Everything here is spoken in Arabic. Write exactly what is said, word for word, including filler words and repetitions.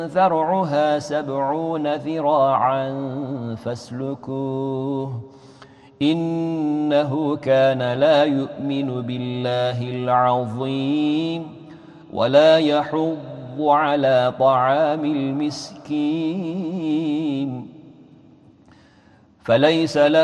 ذرعها سبعون ذراعا فاسلكوه إنه كان لا يؤمن بالله العظيم ولا يحض على طعام المسكين فليس له